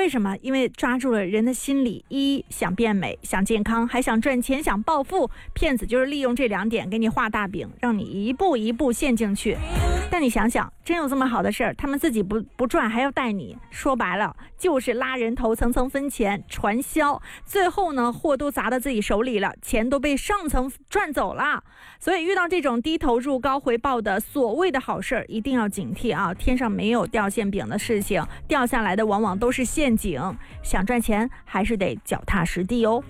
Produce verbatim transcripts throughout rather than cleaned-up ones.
为什么？因为抓住了人的心理，一想变美，想健康，还想赚钱，想暴富。骗子就是利用这两点给你画大饼，让你一步一步陷进去。但你想想，真有这么好的事儿，他们自己不不赚还要带你，说白了就是拉人头，层层分钱，传销，最后呢货都砸到自己手里了，钱都被上层赚走了。所以遇到这种低投入高回报的所谓的好事儿，一定要警惕啊！天上没有掉馅饼的事情，掉下来的往往都是陷阱。想赚钱还是得脚踏实地哦。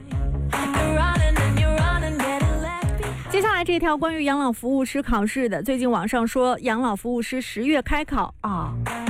接下来这条关于养老服务师考试的，最近网上说养老服务师十月开考啊，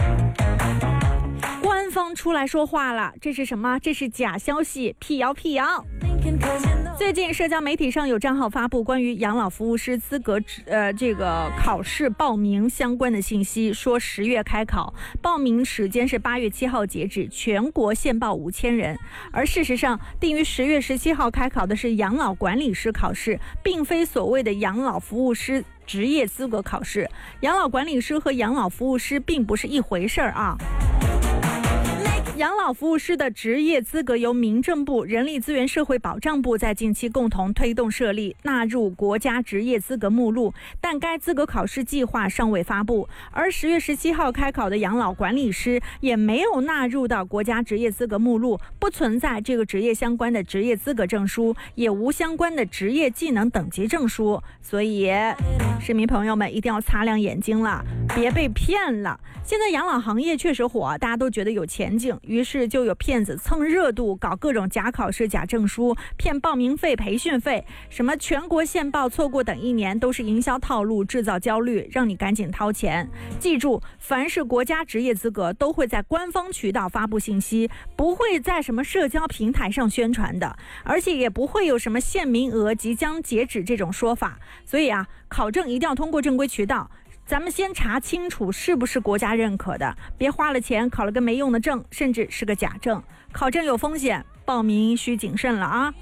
官方出来说话了，这是什么？这是假消息，辟谣辟谣。最近社交媒体上有账号发布关于养老服务师资格呃这个考试报名相关的信息，说十月开考，报名时间是八月七号截止，全国限报五千人。而事实上，定于十月十七号开考的是养老管理师考试，并非所谓的养老服务师职业资格考试。养老管理师和养老服务师并不是一回事儿啊。养老服务师的职业资格由民政部、人力资源社会保障部在近期共同推动设立，纳入国家职业资格目录，但该资格考试计划尚未发布。而十月十七号开考的养老管理师也没有纳入到国家职业资格目录，不存在这个职业相关的职业资格证书，也无相关的职业技能等级证书。所以市民朋友们一定要擦亮眼睛了，别被骗了。现在养老行业确实火，大家都觉得有前景，于是就有骗子蹭热度，搞各种假考试、假证书，骗报名费、培训费，什么全国限报，错过等一年，都是营销套路，制造焦虑，让你赶紧掏钱。记住，凡是国家职业资格都会在官方渠道发布信息，不会在什么社交平台上宣传的，而且也不会有什么限名额、即将截止这种说法。所以啊，考证一定要通过正规渠道，咱们先查清楚是不是国家认可的，别花了钱考了个没用的证，甚至是个假证。考证有风险，报名需谨慎了啊。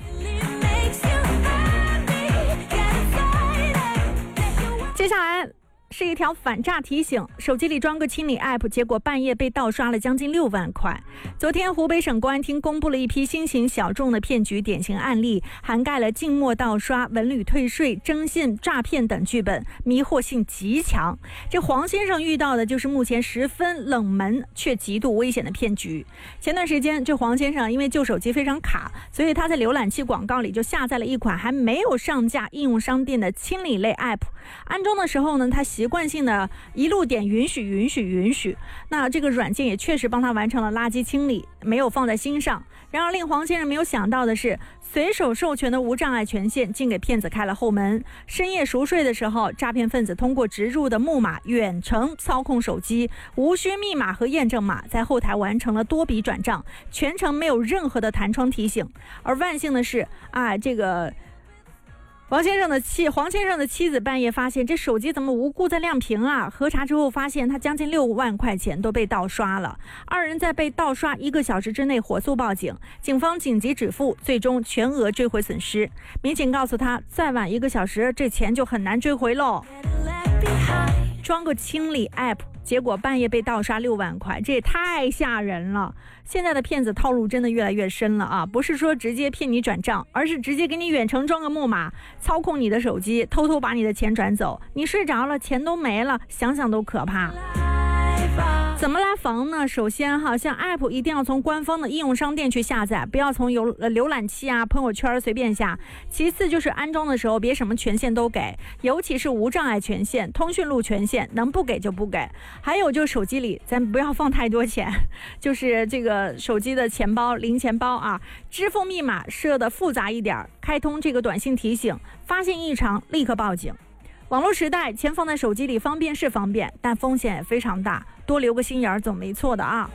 接下来是一条反诈提醒，手机里装个清理 app， 结果半夜被盗刷了将近六万块。昨天湖北省公安厅公布了一批新型小众的骗局典型案例，涵盖了静默盗刷、文旅退税、征信诈骗等剧本，迷惑性极强。这黄先生遇到的就是目前十分冷门却极度危险的骗局。前段时间这黄先生因为旧手机非常卡，所以他在浏览器广告里就下载了一款还没有上架应用商店的清理类 app。 安装的时候呢，他习惯性的一路点允许允许允许，那这个软件也确实帮他完成了垃圾清理，没有放在心上。然而令黄先生没有想到的是，随手授权的无障碍权限竟给骗子开了后门。深夜熟睡的时候，诈骗分子通过植入的木马远程操控手机，无需密码和验证码，在后台完成了多笔转账，全程没有任何的弹窗提醒。而万幸的是啊，这个黄先生的妻黄先生的妻子半夜发现这手机怎么无故在亮屏啊？核查之后发现他将近六万块钱都被盗刷了。二人在被盗刷一个小时之内火速报警，警方紧急止付，最终全额追回损失。民警告诉他，再晚一个小时这钱就很难追回喽。装个清理 app， 结果半夜被盗刷六万块，这也太吓人了。现在的骗子套路真的越来越深了啊！不是说直接骗你转账，而是直接给你远程装个木马，操控你的手机，偷偷把你的钱转走。你睡着了，钱都没了，想想都可怕。怎么来防呢？首先哈，像 app 一定要从官方的应用商店去下载，不要从有浏览器啊、朋友圈随便下。其次就是安装的时候别什么权限都给，尤其是无障碍权限、通讯录权限，能不给就不给。还有就是手机里咱不要放太多钱，就是这个手机的钱包、零钱包啊，支付密码设的复杂一点，开通这个短信提醒，发现异常立刻报警。网络时代，钱放在手机里方便是方便，但风险也非常大，多留个心眼儿总没错的啊。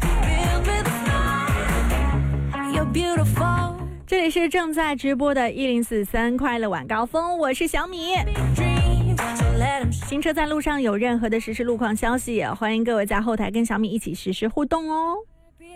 这里是正在直播的一零四三快乐晚高峰，我是小米。行车在路上有任何的实时路况消息，欢迎各位在后台跟小米一起实时互动哦。